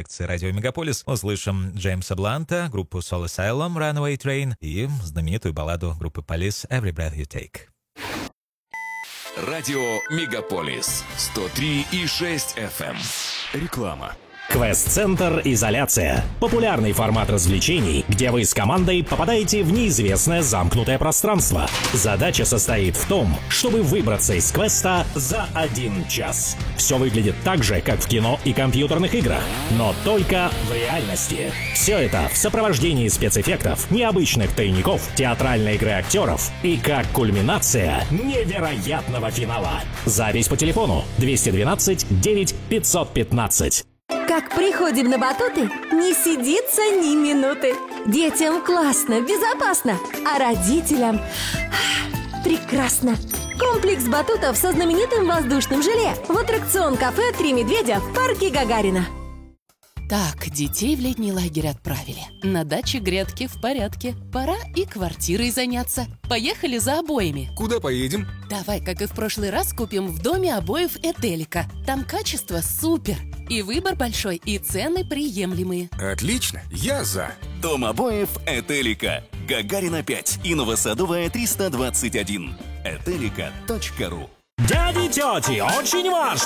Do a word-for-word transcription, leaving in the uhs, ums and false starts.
редакции «Радио Мегаполис». Услышим Джеймса Бланта, группу Soul Asylum «Runaway Train» и знаменитую балладу группы Police «Every Breath You Take». Радио Мегаполис сто три и шесть эф эм. Реклама. Квест-центр «Изоляция». Популярный формат развлечений, где вы с командой попадаете в неизвестное замкнутое пространство. Задача состоит в том, чтобы выбраться из квеста за один час. Все выглядит так же, как в кино и компьютерных играх, но только в реальности. Все это в сопровождении спецэффектов, необычных тайников, театральной игры актеров и как кульминация невероятного финала. Запись по телефону двести двенадцать девять пятьсот пятнадцать. Как приходим на батуты, не сидится ни минуты. Детям классно, безопасно, а родителям прекрасно. Комплекс батутов со знаменитым воздушным желе в аттракцион-кафе «Три медведя» в парке Гагарина. Так, детей в летний лагерь отправили. На даче грядки в порядке. Пора и квартирой заняться. Поехали за обоями. Куда поедем? Давай, как и в прошлый раз, купим в доме обоев «Этелика». Там качество супер. И выбор большой, и цены приемлемые. Отлично, я за. Дом обоев «Этелика». Гагарина пять и Новосадовая триста двадцать один. этелика точка ру. Дяди, тети, очень важно!